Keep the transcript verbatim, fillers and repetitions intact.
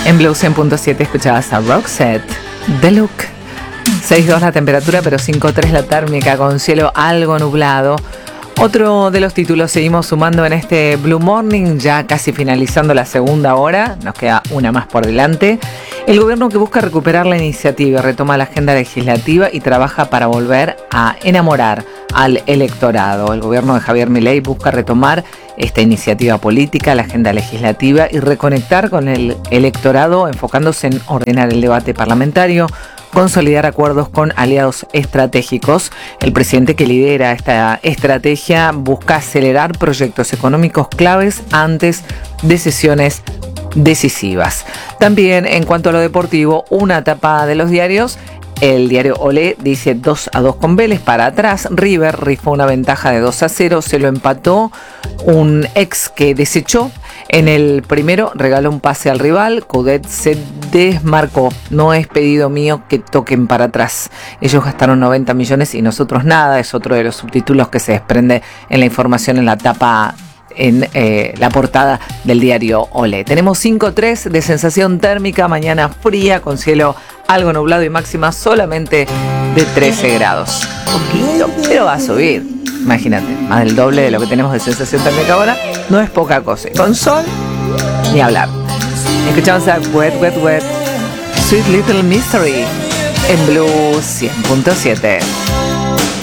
En Blue cien punto siete escuchabas a Roxette, The Look. seis dos la temperatura, pero cinco tres la térmica, con cielo algo nublado. Otro de los títulos seguimos sumando en este Blue Morning, ya casi finalizando la segunda hora, nos queda una más por delante. El gobierno que busca recuperar la iniciativa, retoma la agenda legislativa y trabaja para volver a enamorar al electorado. El gobierno de Javier Milei busca retomar esta iniciativa política, la agenda legislativa y reconectar con el electorado, enfocándose en ordenar el debate parlamentario, consolidar acuerdos con aliados estratégicos. El presidente que lidera esta estrategia busca acelerar proyectos económicos claves antes de sesiones decisivas. También, en cuanto a lo deportivo, una tapa de los diarios. El diario Olé dice dos a dos con Vélez, para atrás. River rifó una ventaja de dos a cero, se lo empató un ex que desechó. En el primero regaló un pase al rival, Coudet se desmarcó. No es pedido mío que toquen para atrás. Ellos gastaron noventa millones y nosotros nada. Es otro de los subtítulos que se desprende en la información en la tapa, en eh, la portada del diario Olé. Tenemos cinco tres de sensación térmica, mañana fría con cielo algo nublado y máxima solamente de trece grados. Poquito, pero va a subir. Imagínate, más del doble de lo que tenemos de sensación térmica ahora. No es poca cosa. Con sol, ni hablar. Escuchamos a Wet, Wet, Wet, Sweet Little Mystery en Blue cien punto siete.